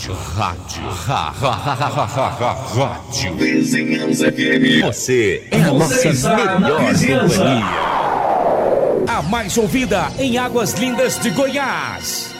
Rádio Vizinhança FM. Você é a nossa melhor companhia. A mais ouvida em Águas Lindas de Goiás.